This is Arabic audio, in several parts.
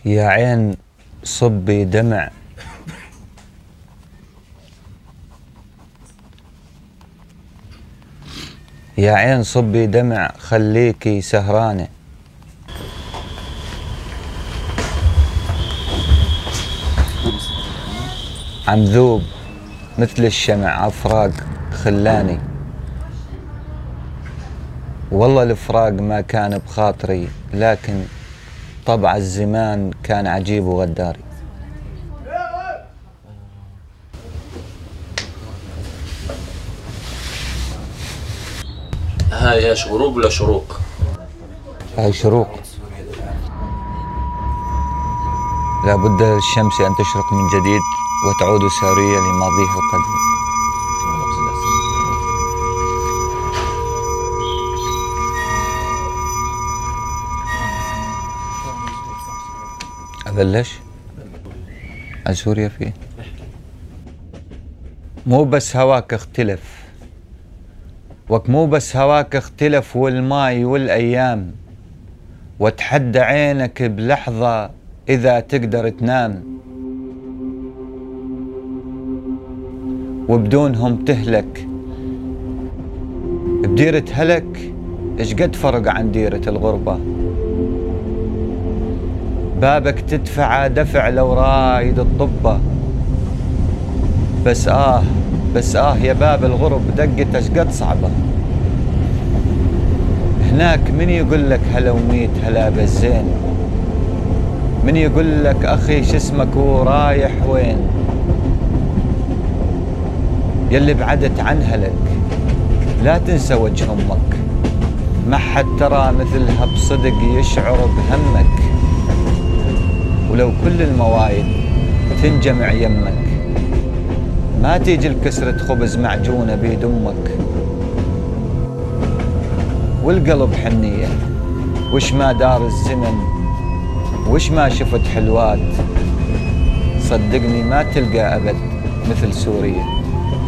يا عين صبي دمع، يا عين صبي دمع خليكي سهرانة، عم ذوب مثل الشمع عفراق خلاني، والله الفراق ما كان بخاطري، لكن طبع الزمان كان عجيب وغداري. هاي ايش، غروب ولا شروق؟ هاي شروق، لا بد للشمس أن تشرق من جديد وتعود سارية لماضيها القديم. أبلش؟ على سوريا فيه مو بس هواك اختلف، مو بس هواك اختلف والماي والأيام، وتحدى عينك بلحظة إذا تقدر تنام، وبدونهم تهلك بديرة هلك. إيش قد فرق عن ديرة الغربة، بابك تدفع دفع لو رايد الطبة. بس يا باب الغرب دقت إيش قد صعبة. هناك من يقول لك هلا وميت هلا بالزين، من يقول لك أخي شسمك ورايح وين. يلي بعدت عن هلك لا تنسى وجه أمك، ما حد ترى مثلها بصدق يشعر بهمك. ولو كل الموايد تنجمع يمك، ما تيجي لكسرة خبز معجونة بيد أمك. والقلب حنية وش ما دار الزمن، وش ما شفت حلوات، صدقني ما تلقى أبد مثل سوريا.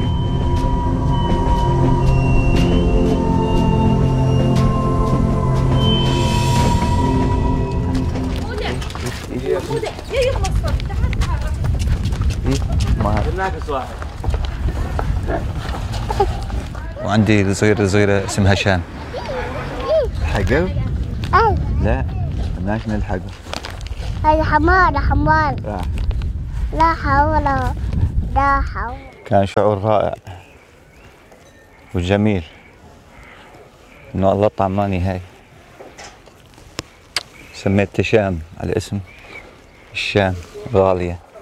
وعندي صغيرة اسمها شام. الحقه؟ لا مالناش نلحقه. هاي حمار لا حول لا حول. كان شعور رائع وجميل انه الله طعماني هاي. سميت شام على اسم الشام غالية.